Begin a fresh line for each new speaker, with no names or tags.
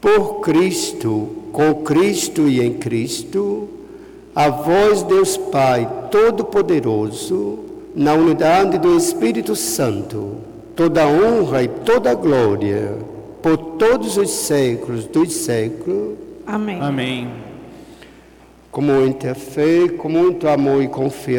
Por Cristo, com Cristo e em Cristo, a vós, Deus Pai Todo-Poderoso, na unidade do Espírito Santo, toda honra e toda glória, por todos os séculos dos séculos.
Amém.
Amém.
Com muita fé, com muito amor e confiança,